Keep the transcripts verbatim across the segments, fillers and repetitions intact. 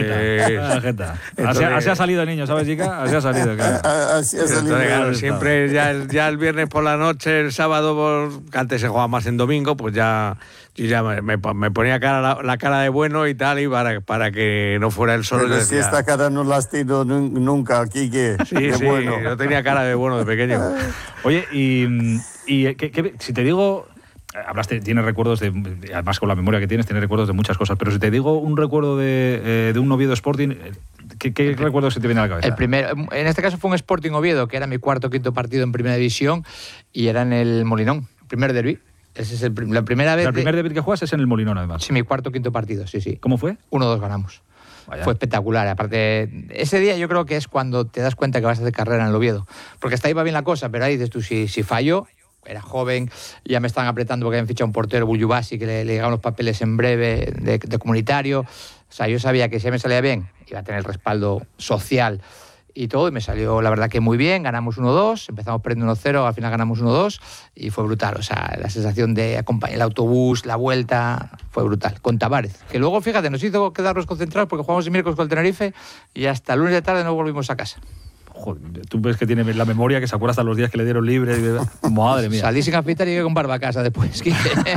Jeta, jeta. Así, así ha salido el niño, ¿sabes, chica? Así ha salido, claro. Así ha salido. Entonces, claro, siempre ya, ya el viernes por la noche, el sábado, por, que antes se jugaba más en domingo, pues ya, yo ya me, me, me ponía cara, la, la cara de bueno y tal, y para, para que no fuera el solo. Pero si esta cara no la has tenido nunca aquí, que sí, de sí, bueno. Yo tenía cara de bueno de pequeño. Oye, y, y ¿qué, qué, si te digo... Hablaste, tienes recuerdos de, además con la memoria que tienes, tienes recuerdos de muchas cosas, pero si te digo un recuerdo de, eh, de un Oviedo Sporting, ¿qué, qué recuerdo se te viene a la cabeza? El primer, en este caso fue un Sporting Oviedo, que era mi cuarto o quinto partido en Primera División, y era en el Molinón, el primer derbi. Ese es el, la primera vez. O sea, el primer de... derbi que juegas es en el Molinón, además. Sí, mi cuarto o quinto partido, sí, sí. ¿Cómo fue? uno dos ganamos. Vaya. Fue espectacular. Aparte, ese día yo creo que es cuando te das cuenta que vas a hacer carrera en el Oviedo. Porque hasta ahí va bien la cosa, pero ahí dices tú, si, si fallo... Era joven, ya me estaban apretando porque habían fichado un portero, Buljubasi, que le, le llegaban los papeles en breve de, de comunitario. O sea, yo sabía que si me salía bien, iba a tener el respaldo social y todo, y me salió la verdad que muy bien. Ganamos uno dos, empezamos perdiendo uno cero, al final ganamos uno dos y fue brutal. O sea, la sensación de acompañar el autobús, la vuelta, fue brutal. Con Tavares, que luego, fíjate, nos hizo quedarnos concentrados porque jugamos el miércoles con el Tenerife y hasta el lunes de tarde no volvimos a casa. Joder, tú ves que tiene la memoria, que se acuerda hasta los días que le dieron libre. Y... Madre mía. Salí sin afitar y llegué con barba a casa después.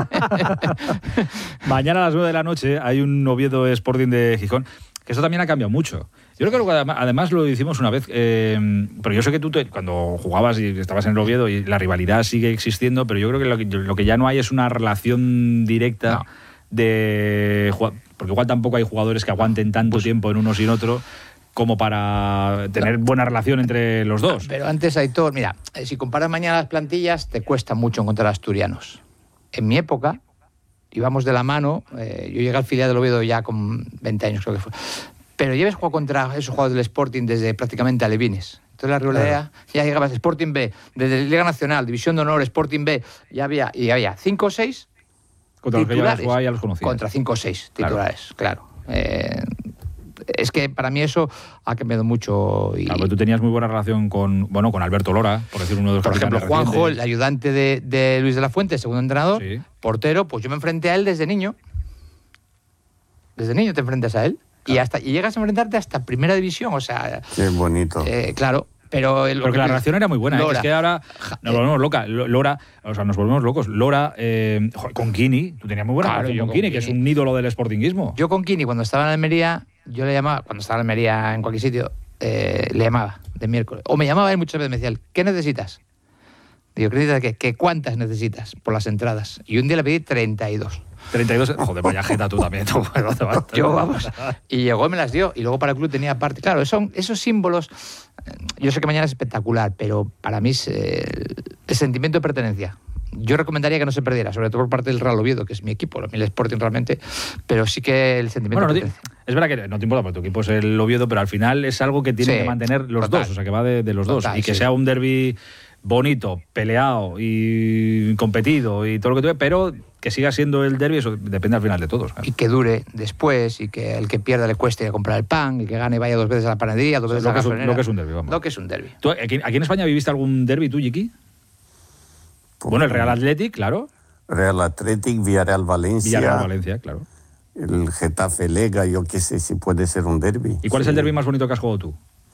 Mañana a las nueve de la noche hay un Oviedo Sporting de Gijón, que eso también ha cambiado mucho. Yo creo que además lo hicimos una vez, eh, pero yo sé que tú te, cuando jugabas y estabas en el Oviedo y la rivalidad sigue existiendo, pero yo creo que lo que, lo que ya no hay es una relación directa no. de... Porque igual tampoco hay jugadores que aguanten tanto pues, tiempo en uno sin otro como para tener buena relación entre los dos. Pero antes, Aitor, mira, si comparas mañana las plantillas, te cuesta mucho encontrar asturianos. En mi época, íbamos de la mano, eh, yo llegué al filial del Oviedo ya con veinte años, creo que fue. Pero yo había jugado contra esos jugadores del Sporting desde prácticamente alevines. Entonces la rivalidad, claro. Ya llegabas Sporting B, desde Liga Nacional, División de Honor, Sporting B, ya había, y había cinco o seis contra titulares. Los que ya los conocías. Contra cinco o seis titulares, claro. claro. Eh, Es que para mí eso ha cambiado mucho. Y... Claro, tú tenías muy buena relación con, bueno, con Alberto Lora, por decir uno de los Por ejemplo, Juanjo, recientes. el ayudante de, de Luis de la Fuente, segundo entrenador, sí. Portero, pues yo me enfrenté a él desde niño. Desde niño te enfrentas a él. Claro. Y, hasta, y llegas a enfrentarte hasta Primera División, o sea... Qué bonito. Eh, claro. Pero el, Porque que la relación era muy buena, ¿eh? Es que ahora nos volvemos locas. Lora, o sea, nos volvemos locos. Lora, eh, con Kini, tú tenías muy buena claro, relación con, con Kini, Kini, que es un ídolo del sportinguismo. Yo con Kini, cuando estaba en Almería, yo le llamaba, cuando estaba en Almería en cualquier sitio, eh, le llamaba de miércoles. O me llamaba él muchas veces, me decía, ¿qué necesitas? Digo, ¿qué necesitas qué? ¿Qué cuántas necesitas por las entradas? Y un día le pedí treinta y dos. treinta y dos, joder, vaya jeta tú también. Tú, yo, vamos, y llegó y me las dio. Y luego para el club tenía aparte. Claro, son esos símbolos. Yo sé que mañana es espectacular, pero para mí es eh, el sentimiento de pertenencia. Yo recomendaría que no se perdiera, sobre todo por parte del Real Oviedo, que es mi equipo, el Sporting realmente, pero sí que el sentimiento bueno, de no pertenencia. Te, es verdad que no te importa, porque tu equipo es el Oviedo, pero al final es algo que tienen sí, que mantener los total, dos, o sea, que va de, de los total, dos. Y que sí. sea un derbi bonito, peleado y competido y todo lo que tú ves, pero que siga siendo el derbi, eso depende al final de todos. ¿Sabes? Y que dure después, y que el que pierda le cueste ir a comprar el pan, y que gane vaya dos veces a la panadería, dos veces lo a la gasolinera. Lo que es un derbi, vamos. Lo que es un derbi. ¿Tú, aquí, ¿Aquí en España viviste algún derbi tú, Yiki? Pues bueno, el Real Athletic, claro. Real Athletic, Villarreal Valencia. Villarreal Valencia, claro. El Getafe Lega, yo qué sé si puede ser un derbi. ¿Y cuál sí. es el derbi más bonito que has jugado tú?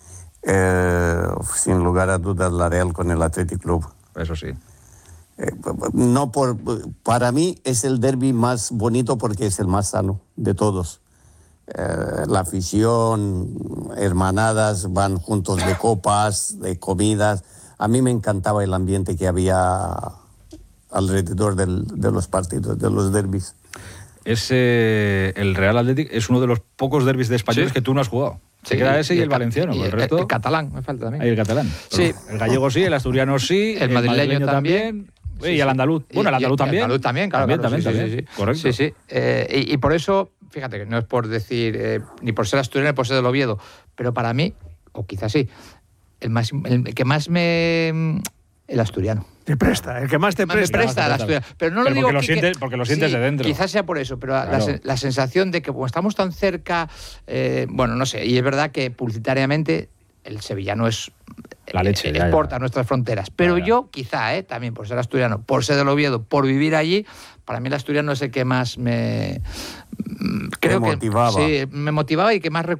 Eh, sin lugar a dudas, la Real con el Athletic Club. Eso sí. Eh, no por, para mí es el derbi más bonito porque es el más sano de todos. Eh, la afición, hermanadas, van juntos de copas, de comidas. A mí me encantaba el ambiente que había alrededor del, de los partidos, de los derbis. Es, eh, el Real Athletic es uno de los pocos derbis de españoles ¿sí? que tú no has jugado. Se sí, queda ese y, y el, el valenciano. Y el, el, resto, el catalán, me falta también. Hay el catalán. Sí. El gallego sí, el asturiano sí, el, el madrileño, madrileño también. también. Sí, y el andaluz. Bueno, el andaluz y, también. El andaluz también, claro. También, claro, también, sí, también. Sí, sí. Correcto. Sí, sí. Eh, y, y por eso, fíjate que no es por decir, eh, ni por ser asturiano ni por ser del Oviedo, pero para mí, o quizás sí, el, más, el que más me... el asturiano. Te presta, el que más te presta. Me presta el asturiano. Pero no lo pero digo porque, que, lo sientes, porque lo sientes sí, de dentro. Quizás sea por eso, pero claro. la, la sensación de que como estamos tan cerca, eh, bueno, no sé, y es verdad que publicitariamente el sevillano es la leche, eh, ya, exporta ya. a nuestras fronteras. Pero ya, ya. yo, quizá, eh, también por ser asturiano, por ser del Oviedo, por vivir allí, para mí el asturiano es el que más me... Creo me que motivaba. Sí, me motivaba y que más recuerdo